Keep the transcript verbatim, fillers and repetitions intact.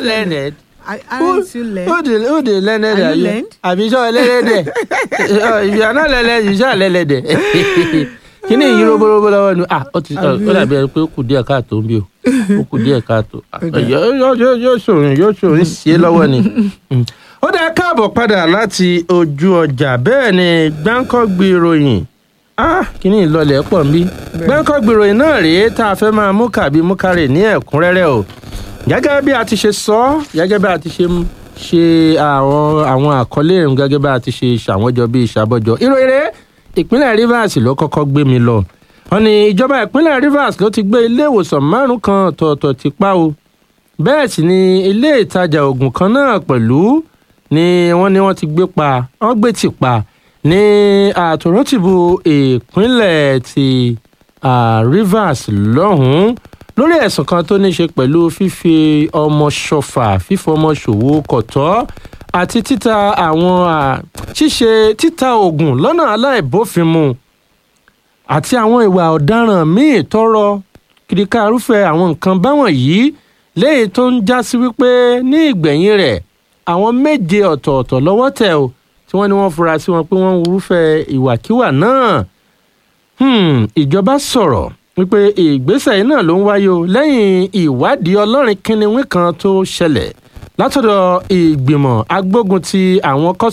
learned. Aren't you learned? Who the who the learned Are are you you? learned? Àbí sọ ẹlẹ́lẹ́dẹ̀? If you are not learned, you ṣáà lẹ́lẹ́dẹ̀. Kíni yìí roborobo lọ́wọ́ ni? Ah, ó ti ó dàbí ẹni pé ó kù díẹ̀ káàtó ń bí o. Ó kù díẹ̀ káàtó. Yóò ṣòrin yóò ṣòrin sí é lọ́wọ́ ni. Ó dá káàbọ̀ padà láti ojú ọjà bẹ́ẹ̀ ni gbáǹkọ́gbì ìròyìn. Ah, kíni ìlọlẹ̀ pọ̀ ń bí. Gbáǹkọ́gbì ìròyìn náà rèé tá a fẹ́ máa mú kàbí mú kárẹ̀ ní ẹ̀kúnrẹ́rẹ́ o. Gẹ́gẹ́ bí a ti ṣe sọ, gẹ́gẹ́ bí a ti ṣe ṣe àwọn àwọn àkọlé ìrìn gẹ́gẹ́ bí a ti ṣe ṣàwọ́jọ bí ìṣàbọ̀jọ. Ìròyìn rèé ìpínlẹ̀ Rivers ló kọ́kọ́ gbé mi lọ. Wọ́n ní ìjọba ìpínlẹ̀ Rivers ló ti gbé ilé ìwòsàn márùn kan ọ̀tọ̀ọ̀tọ̀ ti pa o. Bẹ́ẹ̀ sì ni ilé ìtajà oògùn kan náà pẹ̀lú ni wọ́n ní wọ́n ti gbé pa wọ́n gbé tì pa ní àtòrótìbù ìpínlẹ̀ ti Rivers lọ́hùn-ún lórí ẹ̀sùn kan tó ní ṣe pẹ̀lú fífi ọmọ ṣọ̀fà fífọmọ ṣòwò kọ̀tọ́ àti títa àwọn ṣíṣe títa oògùn lọ́nà aláìbófinmu àti àwọn ìwà ọ̀daràn míì tọrọ kìdíkà irúfẹ́ àwọn nǹkan báwọn yìí léyìí tó ń já sí wípé ní ìgbẹ̀yìn rẹ̀ àwọn méje ọ̀tọ̀ọ̀tọ̀ lọ́wọ́ tẹ̀ o tí wọ́n ní wọ́n fura sí wọn pé wọ́n ń irúfẹ́ ìwàkiwà náà. Ìjọba sọ̀rọ̀ wípé ìgbésẹ̀ yìí náà ló ń wáyé o lẹ́yìn ìwádìí ọlọ́rin kínníwín kan tó ṣẹlẹ̀ látọ̀dọ̀ ìgbìmọ̀ agbógun ti àwọn